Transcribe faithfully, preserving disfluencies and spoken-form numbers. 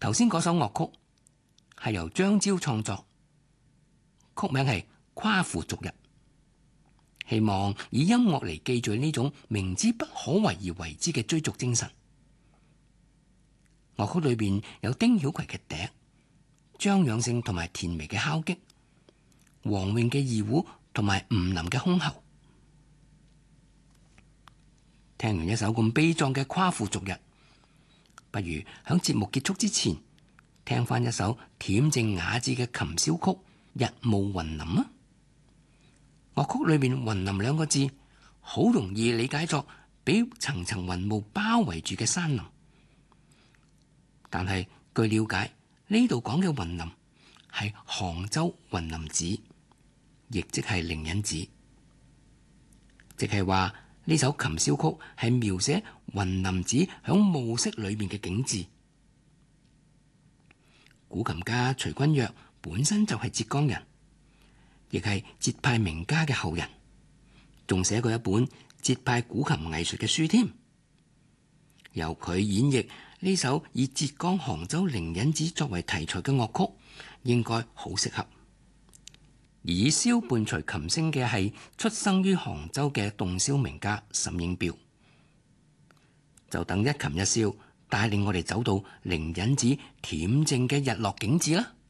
頭先嗰首樂曲係由張昭創作，曲名係夸父逐日，希望以音樂嚟記住呢種明知不可為而為之嘅追逐精神。樂曲裏邊有丁曉葵嘅笛、張養勝同埋田薇嘅敲擊、黃詠嘅二胡同埋吳林嘅箜篌。聽完一首咁悲壯嘅夸父逐日，不如響節目結束之前聽翻一首恬靜雅致嘅琴簫曲《日暮雲林》啊！樂曲裏面雲林兩個字好容易理解作俾層層雲霧包圍住嘅山林，但係據了解呢度講嘅雲林係杭州雲林寺，亦即係靈隱寺，即係話呢首琴簫曲係描寫雲林寺響暮色裏面嘅景致。古琴家徐君躍本身就係浙江人，亦係浙派名家嘅後人，仲寫過一本浙派古琴藝術嘅書添。由佢演繹呢首以浙江杭州靈隱寺作為題材嘅樂曲，應該好適合。以簫伴隨琴聲嘅係出生於杭州嘅洞簫名家沈應彪，就等一琴一簫帶領我哋走到靈隱寺恬靜嘅日落景致啦。